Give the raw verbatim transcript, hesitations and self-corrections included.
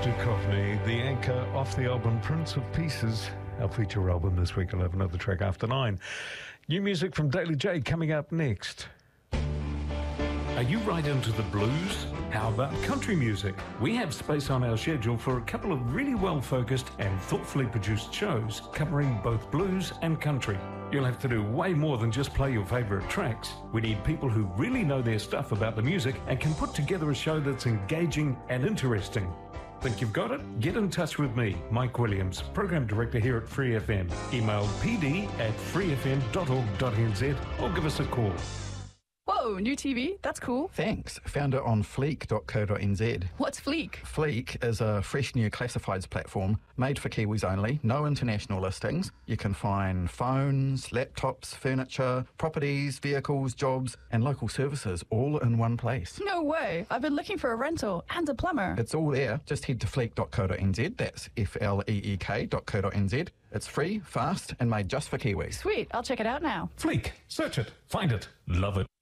Duchovny, the anchor off the album Prince of Pieces. Our feature album this week. I'll have another track after nine. New music from Daily J coming up next. Are you right into the blues? How about country music? We have space on our schedule for a couple of really well-focused and thoughtfully produced shows covering both blues and country. You'll have to do way more than just play your favourite tracks. We need people who really know their stuff about the music and can put together a show that's engaging and interesting. Think you've got it? Get in touch with me, Mike Williams, Program Director here at Free F M. Email p d at free f m dot org dot n z or give us a call. Whoa, new T V? That's cool. Thanks. Found it on fleek dot co dot n z. What's Fleek? Fleek is a fresh new classifieds platform made for Kiwis only, no international listings. You can find phones, laptops, furniture, properties, vehicles, jobs, and local services all in one place. No way. I've been looking for a rental and a plumber. It's all there. Just head to fleek dot co dot n z. That's F L E E K dot co dot n z. It's free, fast, and made just for Kiwis. Sweet. I'll check it out now. Fleek. Search it. Find it. Love it.